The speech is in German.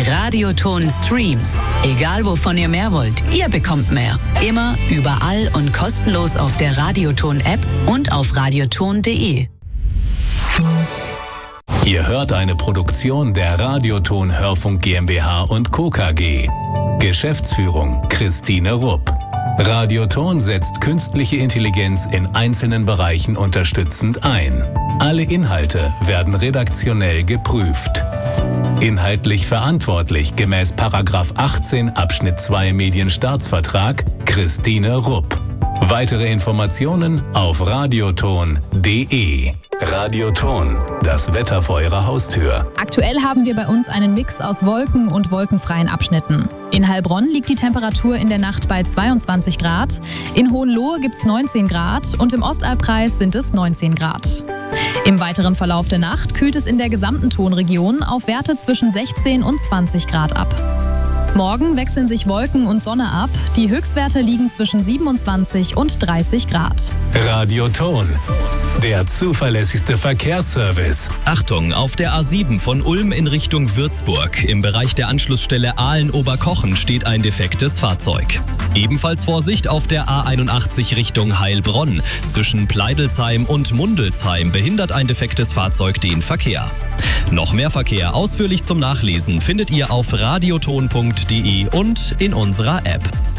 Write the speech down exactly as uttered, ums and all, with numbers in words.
Radioton Streams. Egal wovon ihr mehr wollt, ihr bekommt mehr. Immer, überall und kostenlos auf der Radioton-App und auf radioton punkt de. Ihr hört eine Produktion der Radioton Hörfunk GmbH und Co. K G. Geschäftsführung Christine Rupp. Radioton setzt künstliche Intelligenz in einzelnen Bereichen unterstützend ein. Alle Inhalte werden redaktionell geprüft. Inhaltlich verantwortlich gemäß Paragraph achtzehn Abschnitt zwei Medienstaatsvertrag Christine Rupp. Weitere Informationen auf radioton punkt de. Radioton, das Wetter vor Ihrer Haustür. Aktuell haben wir bei uns einen Mix aus Wolken und wolkenfreien Abschnitten. In Heilbronn liegt die Temperatur in der Nacht bei zweiundzwanzig Grad, in Hohenlohe gibt es neunzehn Grad und im Ostalbkreis sind es neunzehn Grad. Im weiteren Verlauf der Nacht kühlt es in der gesamten Tonregion auf Werte zwischen sechzehn und zwanzig Grad ab. Morgen wechseln sich Wolken und Sonne ab. Die Höchstwerte liegen zwischen siebenundzwanzig und dreißig Grad. Radioton, der zuverlässigste Verkehrsservice. Achtung, auf der A sieben von Ulm in Richtung Würzburg. Im Bereich der Anschlussstelle Aalen-Oberkochen steht ein defektes Fahrzeug. Ebenfalls Vorsicht auf der A einundachtzig Richtung Heilbronn. Zwischen Pleidelsheim und Mundelsheim behindert ein defektes Fahrzeug den Verkehr. Noch mehr Verkehr ausführlich zum Nachlesen findet ihr auf radioton punkt de und in unserer App.